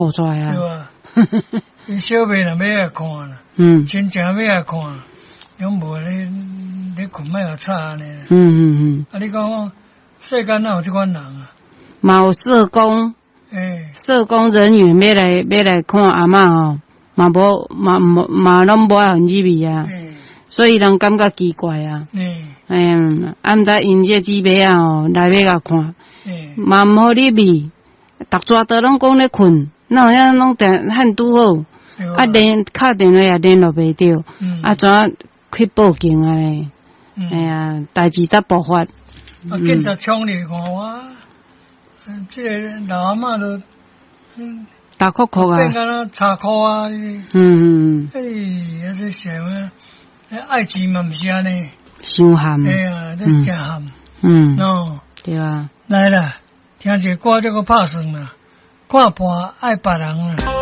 跑出来啊， 对吧？伊小妹若要来看啦，亲情要来看，拢无咧困莫互吵安尼。啊，你讲世间哪有这款人啊？ 嘛有社工，社工人员要来看阿嬷哦，嘛拢无很入味啊，所以人感觉奇怪啊。哎呀，暗搭因这姊妹啊哦来要甲看，嘛毋好入味，逐抓都拢讲咧困，哪有遐拢喊拄好，啊敲电话也联络袂着，啊怎去报警啊嘞？哎呀，代志才爆发。 啊，警察冲入看我，这个老阿嬷都大哭哭啊， 变甲查苦啊。这社会爱钱嘛毋是安尼， 伤咸。 哎呀，这真咸。 对啊。 来啦，听一个歌，这个拍算啦，看破爱别人啦。